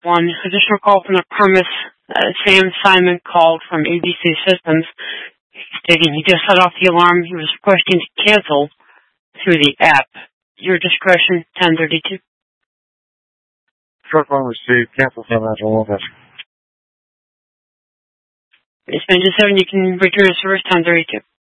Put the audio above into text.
One additional call from the premise. Sam Simon called from ABC Systems, stating he just set off the alarm. He was requesting to cancel through the app. Your discretion, 1032. Short phone received. Cancel from that all of us. It's been 7. You can return to service, 1032.